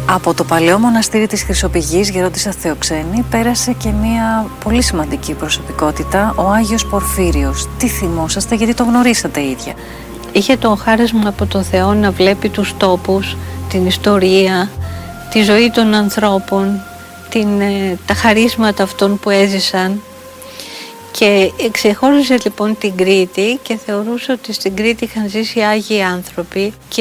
Από το παλαιό μοναστήρι της Χρυσοπηγής, Γερόντισσα Θεοξένη, πέρασε και μια πολύ σημαντική προσωπικότητα, ο Άγιος Πορφύριος. Τι θυμόσαστε, γιατί το γνωρίσατε ίδια? Είχε το χάρισμα από το Θεό να βλέπει τους τόπους, την ιστορία, τη ζωή των ανθρώπων, τα χαρίσματα αυτών που έζησαν. Και ξεχώριζε λοιπόν την Κρήτη και θεωρούσε ότι στην Κρήτη είχαν ζήσει Άγιοι άνθρωποι και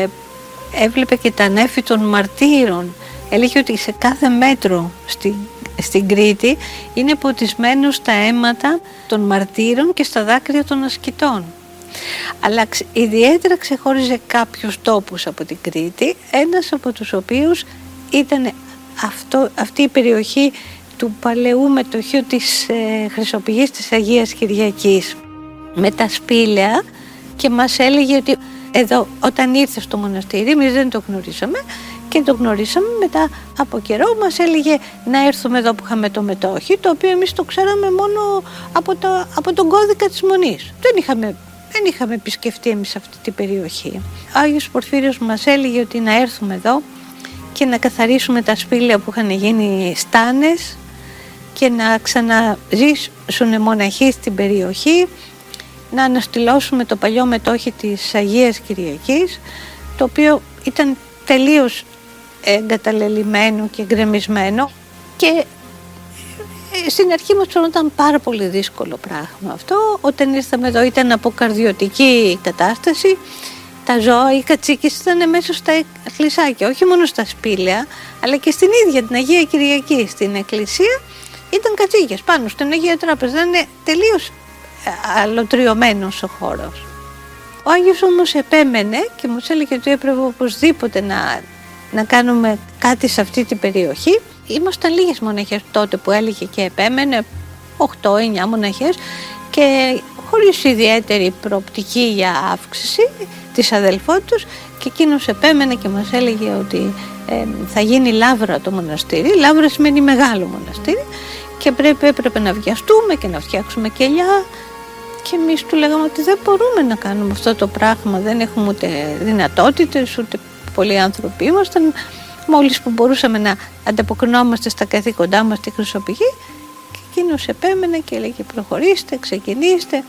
έβλεπε και τα νέφη των μαρτύρων. Έλεγε ότι σε κάθε μέτρο στην Κρήτη είναι ποτισμένο στα αίματα των μαρτύρων και στα δάκρυα των ασκητών. Αλλά ιδιαίτερα ξεχώριζε κάποιους τόπους από την Κρήτη, ένας από τους οποίους ήταν αυτή η περιοχή του παλαιού μετοχείου της Χρυσοπηγής της Αγίας Κυριακής με τα σπήλαια, και μας έλεγε ότι εδώ όταν ήρθε στο μοναστήρι, εμείς δεν το γνωρίσαμε και το γνωρίσαμε μετά από καιρό, μας έλεγε να έρθουμε εδώ που είχαμε το μετόχι, το οποίο εμείς το ξέραμε μόνο από τον κώδικα της Μονής. Δεν είχαμε επισκεφτεί εμείς αυτή την περιοχή. Ο Άγιος Πορφύριος μας έλεγε ότι να έρθουμε εδώ και να καθαρίσουμε τα σπήλαια που είχαν γίνει στάνες και να ξαναζήσουν μοναχοί στην περιοχή, να αναστηλώσουμε το παλιό μετόχι της Αγίας Κυριακής, το οποίο ήταν τελείως εγκαταλελειμμένο και γκρεμισμένο, και στην αρχή μας φαινόταν πάρα πολύ δύσκολο πράγμα αυτό. Όταν ήρθαμε εδώ ήταν αποκαρδιωτική κατάσταση, τα ζώα, οι κατσίκες ήταν μέσα στα εκκλησάκια, όχι μόνο στα σπήλαια, αλλά και στην ίδια την Αγία Κυριακή, στην εκκλησία ήταν κατσίκες πάνω στην Αγία Τράπεζα, είναι τελείως αλωτριωμένος ο χώρος. Ο Άγιος όμως επέμενε και μας έλεγε ότι έπρεπε οπωσδήποτε να κάνουμε κάτι σε αυτή την περιοχή. Ήμασταν λίγες μοναχές τότε που έλεγε και επέμενε, 8-9 μοναχές, και χωρίς ιδιαίτερη προοπτική για αύξηση της αδελφότητος, και εκείνος επέμενε και μας έλεγε ότι θα γίνει λαύρα το μοναστήρι. Λαύρα σημαίνει μεγάλο μοναστήρι και έπρεπε να βιαστούμε και να φτιάξουμε κελιά, και εμείς του λέγαμε ότι δεν μπορούμε να κάνουμε αυτό το πράγμα, δεν έχουμε ούτε δυνατότητες, ούτε πολλοί άνθρωποι ήμασταν, μόλις που μπορούσαμε να ανταποκρινόμαστε στα καθήκοντά μας στη Χρυσοπηγή. Και εκείνος επέμενε και έλεγε προχωρήστε, ξεκινήστε.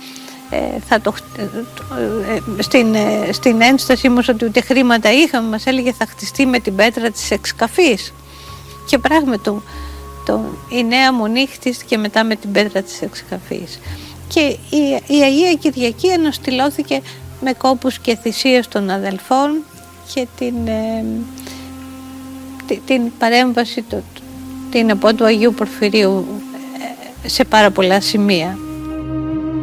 Στην ένσταση μας ότι ούτε χρήματα είχαμε, μας έλεγε θα χτιστεί με την πέτρα της εξκαφής, και πράγματι η νέα μονή χτίστηκε μετά με την πέτρα της εξκαφής. Και η Αγία Κυριακή αναστηλώθηκε με κόπους και θυσίες των αδελφών και την παρέμβαση του Αγίου Πορφυρίου σε πάρα πολλά σημεία.